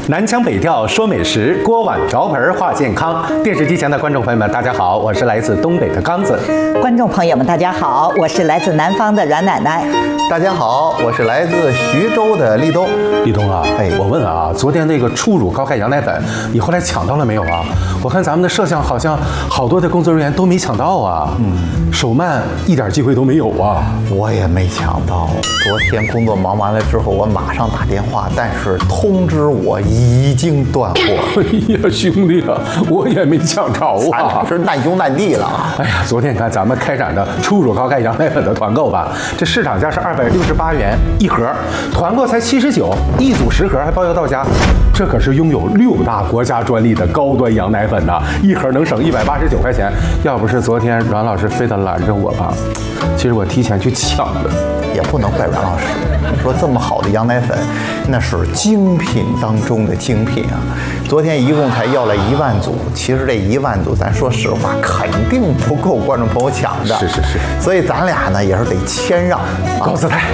南腔北调说美食，锅碗瓢盆话健康。电视机前的观众朋友们，大家好，我是来自东北的刚子。 观众朋友们，大家好，我是来自南方的阮奶奶。 大家好，我是来自徐州的立冬。 立冬啊，我问啊，昨天那个初乳高钙羊奶粉，你后来抢到了没有啊？我看咱们的摄像好像好多的工作人员都没抢到啊，手慢一点机会都没有啊。 我也没抢到，昨天工作忙完了之后，我马上打电话，但是通知我已经断货。 哎呀，兄弟啊，我也没抢着啊， 咱俩是难兄难弟了。 哎呀，昨天你看咱们开展的初乳高钙羊奶粉的团购吧，这市场价是268元一盒，团购才79，一组10盒还包邮到家。这可是拥有6大国家专利的高端羊奶粉呐，一盒能省189块钱。要不是昨天阮老师非得拦着我吧，其实我提前去抢的。 也不能怪阮老师，你说这么好的羊奶粉，那是精品当中的精品啊！昨天一共才要了1万组，其实这1万组，咱说实话，肯定不够观众朋友抢的。 是， 所以咱俩呢也是得谦让， 高姿态。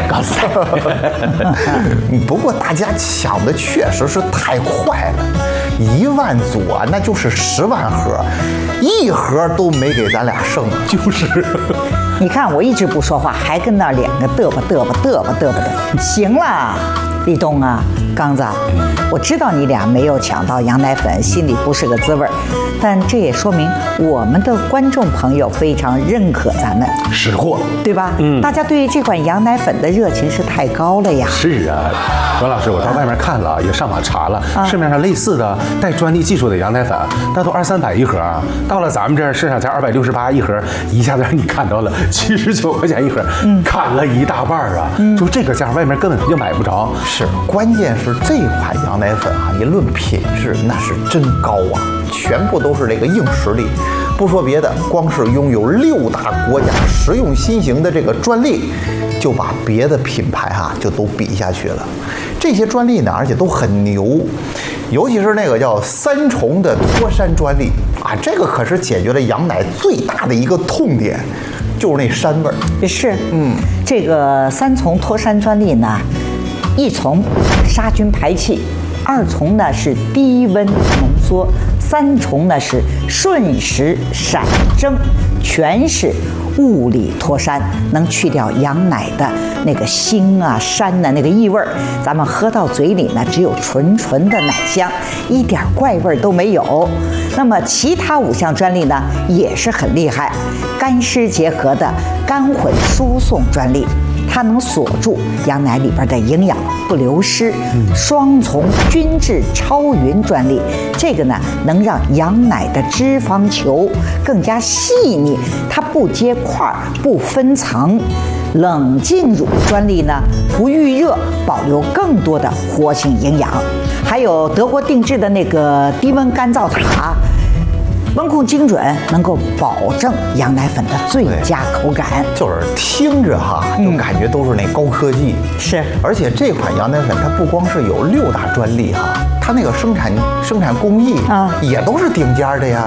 不过大家抢的确实是太快了，1万组啊，那就是10万盒，一盒都没给咱俩剩。 就是。 你看我一直不说话，还跟那两个嘚啵的。行了，立冬啊，刚子，我知道你俩没有抢到羊奶粉，心里不是个滋味儿，但这也说明我们的观众朋友非常认可咱们识货， 对吧？大家对于这款羊奶粉的热情是太高了呀。 是啊，阮老师，我到外面看了，也上网查了，市面上类似的带专利技术的羊奶粉，那都200-300一盒啊。到了咱们这儿，市场价268一盒，一下子让你看到了79块钱一盒，砍了一大半啊！就这个价，外面根本就买不着。 是，关键是这款羊奶粉啊，一论品质那是真高啊，全部都是这个硬实力。不说别的，光是拥有6大国家食用新型的这个专利，就把别的品牌就都比下去了。这些专利呢，而且都很牛，尤其是那个叫3重的脱膻专利啊，这个可是解决了羊奶最大的一个痛点，就是那膻味儿。 是，这个3重脱膻专利呢，1重杀菌排气，2重呢是低温浓缩，3重呢是瞬时闪蒸，全是物理脱膻，能去掉羊奶的那个腥啊、膻的那个异味儿。咱们喝到嘴里呢，只有纯的奶香，一点怪味儿都没有。那么其他5项专利呢，也是很厉害，干湿结合的干混输送专利。它能锁住羊奶里边的营养不流失，双重均质超匀专利，这个呢能让羊奶的脂肪球更加细腻，它不结块不分层。冷浸乳专利呢不预热，保留更多的活性营养。还有德国定制的那个低温干燥塔，温控精准，能够保证羊奶粉的最佳口感。 就是听着就感觉都是那高科技。 是， 而且这款羊奶粉它不光是有6大专利它那个生产工艺也都是顶尖的呀。